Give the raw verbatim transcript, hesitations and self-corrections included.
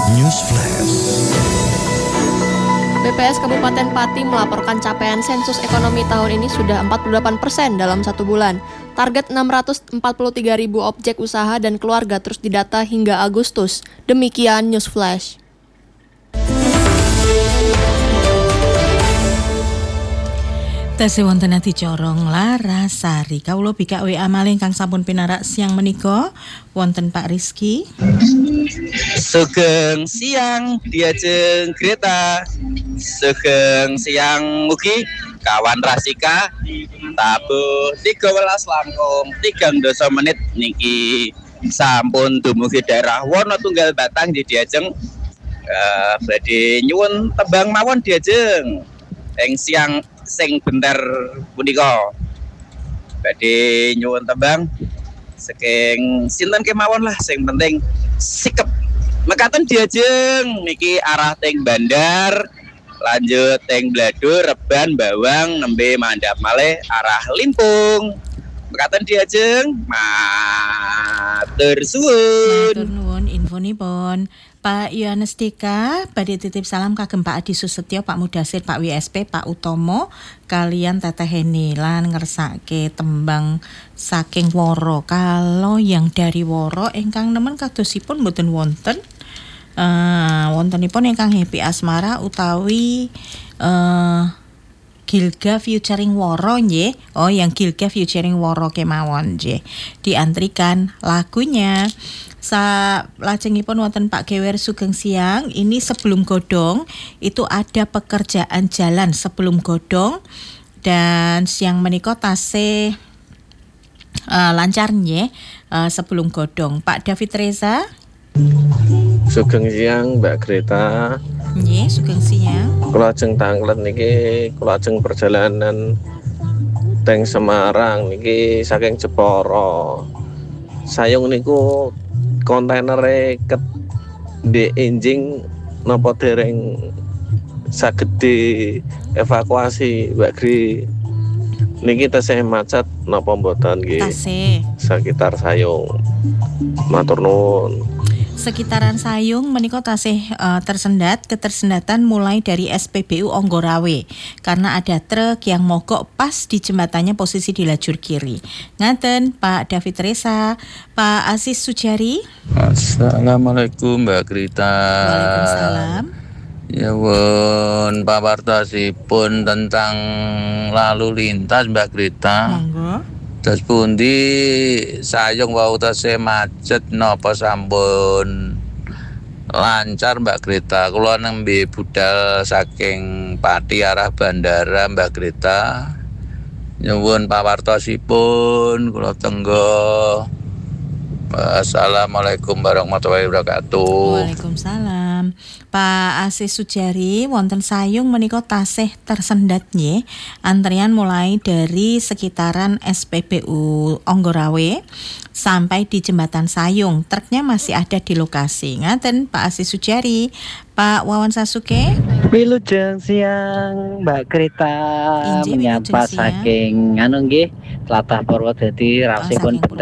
News Flash. B P S Kabupaten Pati melaporkan capaian sensus ekonomi tahun ini sudah empat puluh delapan persen dalam satu bulan. Target enam ratus empat puluh tiga ribu objek usaha dan keluarga terus didata hingga Agustus. Demikian News Flash. Tasih wonten ati corong Larasari. Kawula bikak W A malih kang sampun pinarak siang menika wonten Pak Rizky. Sugeng siang diajeng Greta. Sugeng siang mugi kawan Rasika. Tabuh tiga belas langkung tiga dosa menit niki sampun dumugi daerah Wonotunggal Batang di diajeng uh, badhe nyuwun tembang mawon diajeng ing siang sing bentar punika badhe nyuwun tembang saking sinten kemawon lah sing penting sikep mekaten diajeng niki arah teng Bandar lanjut teng Blado Reban Bawang nembe mandhap malih arah Limpung mekaten diajeng matur suwun Matur nuwun infonipun Pak Yohanes Deka badhe titip salam kagem Pak Adi Susetyo, Pak Mudasir, Pak W S P, Pak Utomo kalian Teteh Heni lan ngersake tembang saking Woro. Kalau yang dari Woro ingkang nemen kadosipun mboten wonten. Uh, wontenipun ingkang Happy Asmara utawi uh, Gilga featuring Woro nggih. Oh, yang Gilga featuring Woro kemawon nggih. Diantrikan lagunya. Sa lajengipun wonten Pak Gewer Sugeng siang. Ini sebelum godong itu ada pekerjaan jalan sebelum godong dan siang menika tasih uh, lancar nggih uh, sebelum godong. Pak David Reza. Sugeng siang Mbak Greta. Nggih, sugeng siang. Kula ajeng tanglet niki kula ajeng perjalanan teng Semarang niki saking Jepara. Sayung niku kontainere ket di enjing napa dereng saged evakuasi Mbak Gri. Niki tasih macet napa mboten nggih? Tasih. Sekitar Sayung. Matur nuwun. Sekitaran Sayung menika tasih uh, tersendat. Ketersendatan mulai dari S P B U Onggorawe karena ada truk yang mogok pas di jembatannya posisi di lajur kiri. Ngaten Pak David Reza. Pak Aziz Sujari. Assalamualaikum Mbak Grita. Waalaikumsalam. Ya won pawartosipun tentang lalu lintas Mbak Grita. Monggo. Terus pundi Sayung wau tasih macet napa sampun lancar Mbak Greta. Kula nembe budal saking Pati arah bandara Mbak Greta. Nyuwun pawartosipun kula tenggo. Assalamualaikum warahmatullahi wabarakatuh. Waalaikumsalam. Pak Aziz Sujari wonten Sayung menika tasih tersendat nggih. Antrian mulai dari sekitaran S P B U Onggorawe sampai di jembatan Sayung. Truknya masih ada di lokasi. Ngaten Pak Aziz Sujari. Pak Wawan Sasuke. Wilujeng siang Mbak Grita Inji, menyapa wilujeng siang. saking anu nggih tlatah Purwodadi raosipun